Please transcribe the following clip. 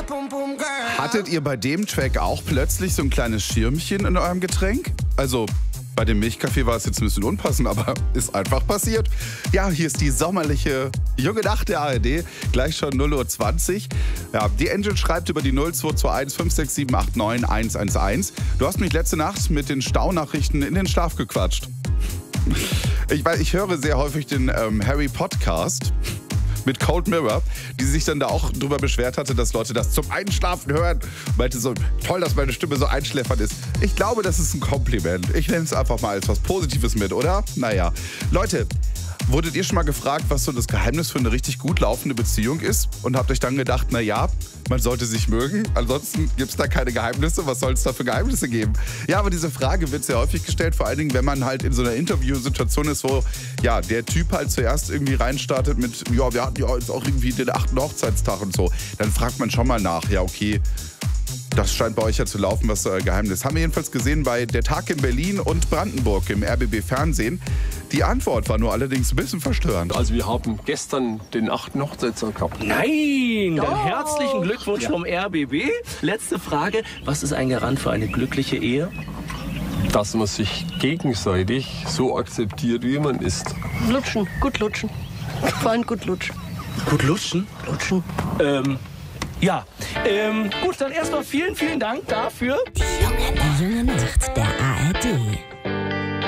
Hattet ihr bei dem Track auch plötzlich so ein kleines Schirmchen in eurem Getränk? Also bei dem Milchkaffee war es jetzt ein bisschen unpassend, aber ist einfach passiert. Ja, hier ist die sommerliche Junge Nacht der ARD, gleich schon 0:20 Uhr. Ja, die Angel schreibt über die 0221 567 89 111. Du hast mich letzte Nacht mit den Staunachrichten in den Schlaf gequatscht. Ich höre sehr häufig den Harry Podcast mit Cold Mirror, die sich dann da auch drüber beschwert hatte, dass Leute das zum Einschlafen hören. Meinte so, toll, dass meine Stimme so einschläfernd ist. Ich glaube, das ist ein Kompliment. Ich nenne es einfach mal als was Positives mit, oder? Naja. Leute, wurdet ihr schon mal gefragt, was so das Geheimnis für eine richtig gut laufende Beziehung ist? Und habt euch dann gedacht, na ja, man sollte sich mögen. Ansonsten gibt es da keine Geheimnisse. Was soll es da für Geheimnisse geben? Ja, aber diese Frage wird sehr häufig gestellt. Vor allen Dingen, wenn man halt in so einer Interviewsituation ist, wo ja, der Typ halt zuerst irgendwie reinstartet mit, ja, wir hatten ja jetzt auch irgendwie den 8. Hochzeitstag und so. Dann fragt man schon mal nach, ja, okay, das scheint bei euch ja zu laufen, was ist euer Geheimnis? Haben wir jedenfalls gesehen bei Der Tag in Berlin und Brandenburg im RBB Fernsehen. Die Antwort war nur allerdings ein bisschen verstörend. Also wir haben gestern den 8. Hochzeitstag gehabt. Nein! Dann herzlichen Glückwunsch vom RBB. Letzte Frage. Was ist ein Garant für eine glückliche Ehe? Dass man sich gegenseitig so akzeptiert, wie man ist. Lutschen, gut lutschen. Vor allem gut lutschen. Gut lutschen? Lutschen. Ja. Gut, dann erstmal vielen, vielen Dank dafür. Die junge Nacht der ARD.